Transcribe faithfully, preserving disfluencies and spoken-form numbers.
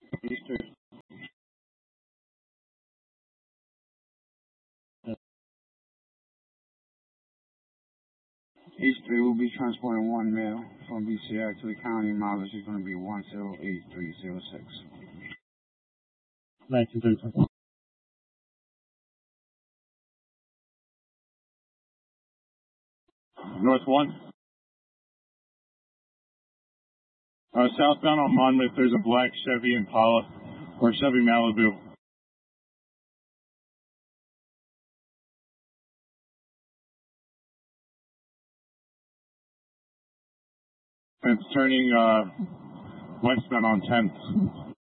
East three will be transporting one male from B C I to the county. Mileage is going to be one zero eight three zero six. nineteen thirty-five. North one. Uh, southbound on Monmouth, there's a black Chevy Impala or Chevy Malibu. It's turning uh, westbound on tenth.